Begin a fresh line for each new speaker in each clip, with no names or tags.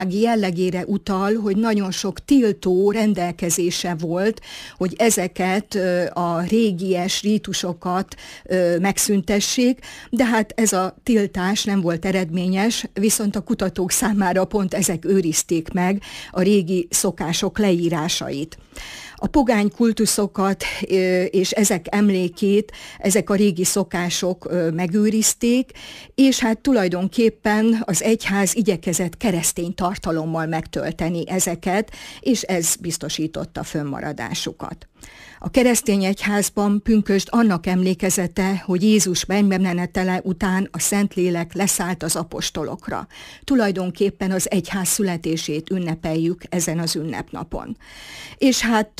jellegére utal, hogy nagyon sok tiltó rendelkezése volt, hogy ezeket a régies rítusokat megszüntessék, de hát ez a tiltás nem volt eredményes, viszont a kutatók számára pont ezek őrizték meg a régi szokások leírásait. A pogány kultuszokat és ezek emlékét, ezek a régi szokások megőrizték, és hát tulajdonképpen az egyház igyekezett keresztény tartalommal megtölteni ezeket, és ez biztosította fönnmaradásukat. A keresztény egyházban pünkösd annak emlékezete, hogy Jézus mennybe menetele után a Szentlélek leszállt az apostolokra. Tulajdonképpen az egyház születését ünnepeljük ezen az ünnepnapon. És hát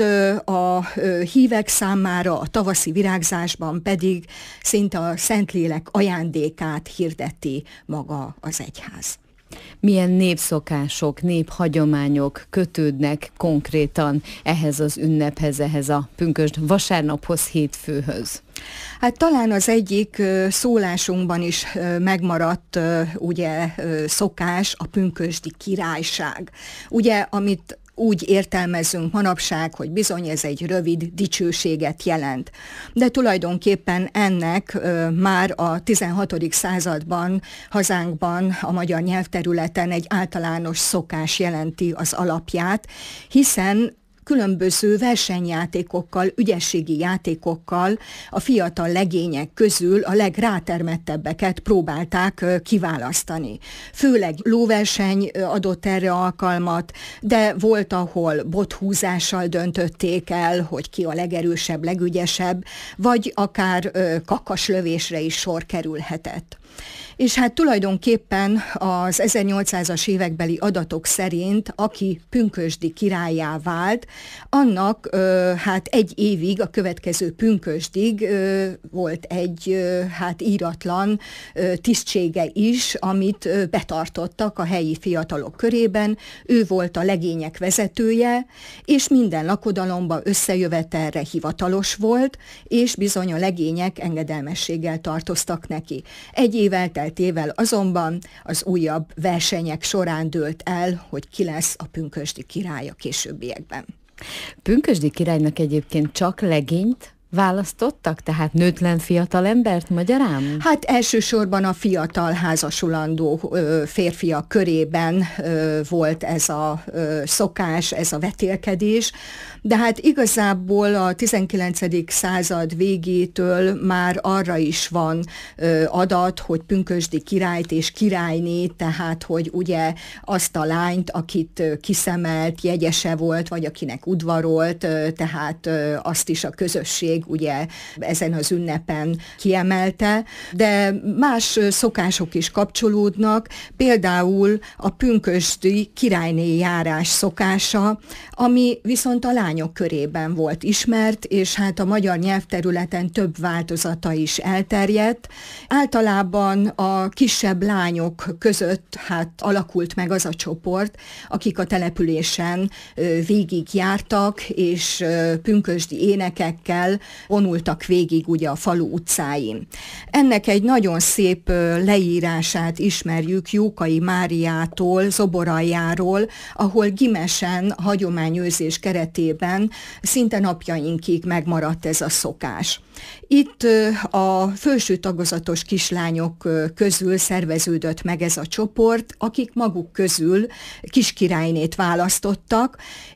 a hívek számára a tavaszi virágzásban pedig szinte a Szentlélek ajándékát hirdeti maga az egyház.
Milyen népszokások, néphagyományok kötődnek konkrétan ehhez az ünnephez, ehhez a pünkösd vasárnaphoz, hétfőhöz?
Hát talán az egyik szólásunkban is megmaradt ugye szokás, a pünkösdi királyság. Ugye, amit úgy értelmezünk manapság, hogy bizony ez egy rövid dicsőséget jelent. De tulajdonképpen ennek már a 16. században hazánkban, a magyar nyelvterületen egy általános szokás jelenti az alapját, hiszen különböző versenyjátékokkal, ügyességi játékokkal a fiatal legények közül a legrátermettebbeket próbálták kiválasztani. Főleg lóverseny adott erre alkalmat, de volt, ahol bothúzással döntötték el, hogy ki a legerősebb, legügyesebb, vagy akár kakaslövésre is sor kerülhetett. És hát tulajdonképpen az 1800-as évekbeli adatok szerint, aki pünkösdi királlyá vált, annak hát egy évig, a következő pünkösdig volt egy hát íratlan tisztsége is, amit betartottak a helyi fiatalok körében. Ő volt a legények vezetője, és minden lakodalomba összejövetelre hivatalos volt, és bizony a legények engedelmességgel tartoztak neki. Egy év elteltével azonban az újabb versenyek során dőlt el, hogy ki lesz a pünkösdi király a későbbiekben.
Pünkösdi királynak egyébként csak legényt választottak, tehát nőtlen fiatal embert magyarán?
Hát elsősorban a fiatal házasulandó férfiak körében volt ez a szokás, ez a vetélkedés, de hát igazából a 19. század végétől már arra is van adat, hogy pünkösdi királyt és királynét, tehát hogy ugye azt a lányt, akit kiszemelt, jegyese volt, vagy akinek udvarolt, tehát azt is a közösség ugye ezen az ünnepen kiemelte, de más szokások is kapcsolódnak, például a pünkösdi királyné járás szokása, ami viszont a lányok körében volt ismert, és hát a magyar nyelvterületen több változata is elterjedt. Általában a kisebb lányok között hát alakult meg az a csoport, akik a településen végig jártak, és pünkösdi énekekkel vonultak végig ugye a falu utcáin. Ennek egy nagyon szép leírását ismerjük Jókai Máriától, Zoboraljáról, ahol Gimesen hagyományőrzés keretében szinte napjainkig megmaradt ez a szokás. Itt a felső tagozatos kislányok közül szerveződött meg ez a csoport, akik maguk közül kiskirálynét választottak,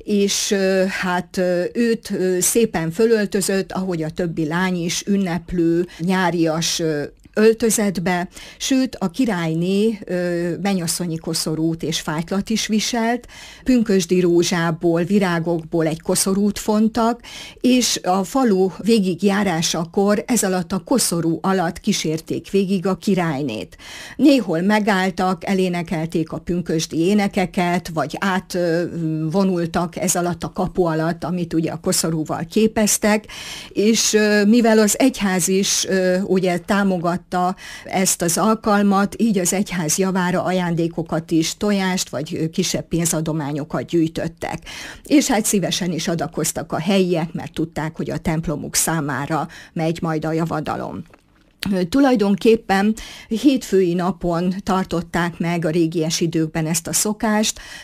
és hát őt szépen fölöltözött, ahogy a többi lány is, ünneplő, nyárias öltözetbe, sőt a királyné mennyasszonyi koszorút és fájtlat is viselt, pünkösdi rózsából, virágokból egy koszorút fontak, és a falu végigjárásakor ez alatt a koszorú alatt kísérték végig a királynét. Néhol megálltak, elénekelték a pünkösdi énekeket, vagy átvonultak ez alatt a kapu alatt, amit ugye a koszorúval képeztek, és mivel az egyház is ugye támogatta ezt az alkalmat, így az egyház javára ajándékokat is, tojást vagy kisebb pénzadományokat gyűjtöttek. És hát szívesen is adakoztak a helyiek, mert tudták, hogy a templomuk számára megy majd a javadalom. Tulajdonképpen hétfői napon tartották meg a régies időkben ezt a szokást,